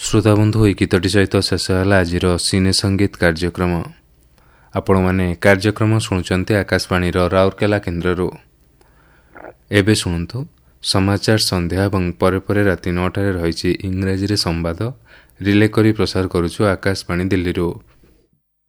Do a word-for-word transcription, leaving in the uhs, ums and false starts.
ଶ୍ରୋତାବନ୍ଧୁ ଏହି ଗୀତଟି ସହିତ ଶେଷ ହେଲା ଆଜିର ସିନେ ସଙ୍ଗୀତ କାର୍ଯ୍ୟକ୍ରମ। ଆପଣମାନେ କାର୍ଯ୍ୟକ୍ରମ ଶୁଣୁଛନ୍ତି ଆକାଶବାଣୀର ରାଉରକେଲା କେନ୍ଦ୍ରରୁ। ଏବେ ଶୁଣନ୍ତୁ ସମାଚାର ସନ୍ଧ୍ୟା ଏବଂ ପରେ ପରେ ରାତି ନଅଟାରେ ରହିଛି ଇଂରାଜୀରେ ସମ୍ବାଦ ରିଲେ କରି ପ୍ରସାର କରୁଛୁ ଆକାଶବାଣୀ ଦିଲ୍ଲୀରୁ।